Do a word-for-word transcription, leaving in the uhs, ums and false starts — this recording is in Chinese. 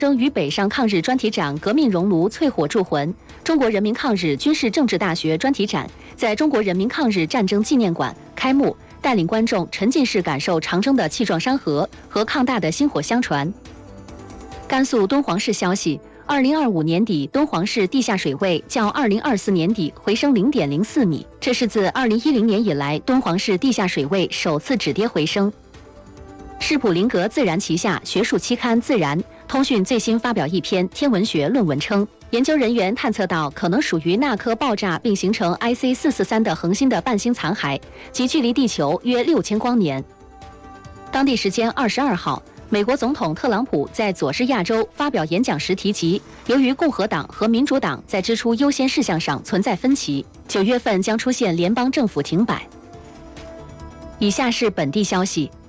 生于北上抗日专题展革命熔炉淬火铸魂，中国人民抗日军事政治大学专题展在中国人民抗日战争纪念馆开幕，带领观众沉浸式感受长征的气壮山河和抗大的薪火相传。甘肃敦煌市消息，二零二五年底敦煌市地下水位较二零二四年底回升零点零四米，这是自二零一零年以来敦煌市地下水位首次止跌回升。士普林格自然旗下学术期刊《自然》通讯最新发表一篇天文学论文称，研究人员探测到可能属于那颗爆炸并形成 I C 四四三的恒星的半星残骸，其距离地球约六千光年。当地时间二十二号，美国总统特朗普在佐治亚州发表演讲时提及，由于共和党和民主党在支出优先事项上存在分歧，九月份将出现联邦政府停摆。以下是本地消息。